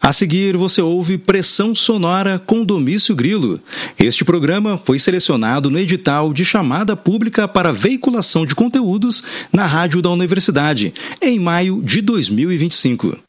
A seguir, você ouve Pressão Sonora com Domício Grilo. Este programa foi selecionado no edital de chamada pública para veiculação de conteúdos na rádio da universidade, em maio de 2025.